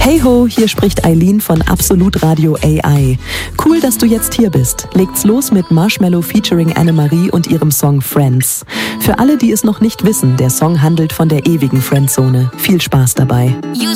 Hey ho, hier spricht Eileen von Absolut Radio AI. Cool, dass du jetzt hier bist. Legt's los mit Marshmello featuring Annemarie und ihrem Song Friends. Für alle, die es noch nicht wissen, der Song handelt von der ewigen Friendzone. Viel Spaß dabei. You